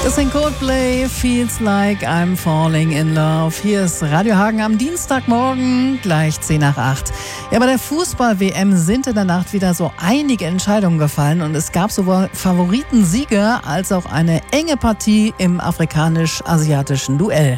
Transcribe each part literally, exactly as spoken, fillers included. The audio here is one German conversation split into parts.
Das sind Coldplay, Feels Like I'm Falling in Love. Hier ist Radio Hagen am Dienstagmorgen, gleich zehn nach acht. Ja, bei der Fußball-W M sind in der Nacht wieder so einige Entscheidungen gefallen und es gab sowohl Favoritensiege als auch eine enge Partie im afrikanisch-asiatischen Duell.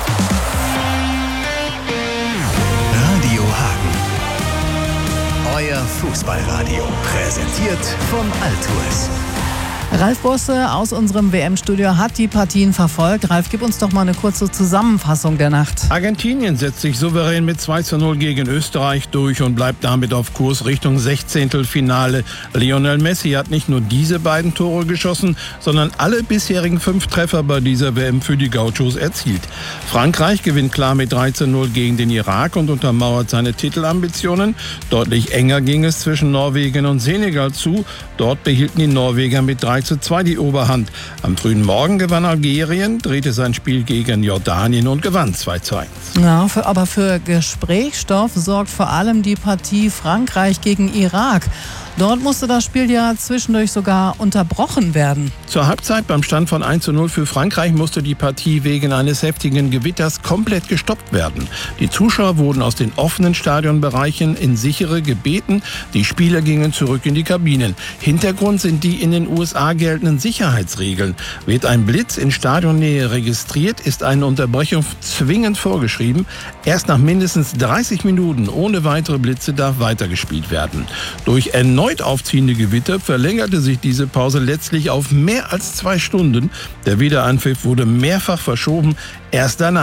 Radio Hagen. Euer Fußballradio. Präsentiert von Altues. Ralf Bosse aus unserem W M-Studio hat die Partien verfolgt. Ralf, gib uns doch mal eine kurze Zusammenfassung der Nacht. Argentinien setzt sich souverän mit zwei zu null gegen Österreich durch und bleibt damit auf Kurs Richtung Sechzehntelfinale. Lionel Messi hat nicht nur diese beiden Tore geschossen, sondern alle bisherigen fünf Treffer bei dieser W M für die Gauchos erzielt. Frankreich gewinnt klar mit drei zu null gegen den Irak und untermauert seine Titelambitionen. Deutlich enger ging es zwischen Norwegen und Senegal zu. Dort behielten die Norweger mit drei zu zwei die Oberhand. Am frühen Morgen gewann Algerien, drehte sein Spiel gegen Jordanien und gewann zwei zu eins. Ja, für, aber für Gesprächsstoff sorgt vor allem die Partie Frankreich gegen Irak. Dort musste das Spiel ja zwischendurch sogar unterbrochen werden. Zur Halbzeit beim Stand von eins zu null für Frankreich musste die Partie wegen eines heftigen Gewitters komplett gestoppt werden. Die Zuschauer wurden aus den offenen Stadionbereichen in sichere gebeten. Die Spieler gingen zurück in die Kabinen. Hintergrund sind die in den U S A geltenden Sicherheitsregeln. Wird ein Blitz in Stadionnähe registriert, ist eine Unterbrechung zwingend vorgeschrieben. Erst nach mindestens dreißig Minuten ohne weitere Blitze darf weitergespielt werden. Durch erneut aufziehende Gewitter verlängerte sich diese Pause letztlich auf mehr als zwei Stunden. Der Wiederanpfiff wurde mehrfach verschoben. Erst danach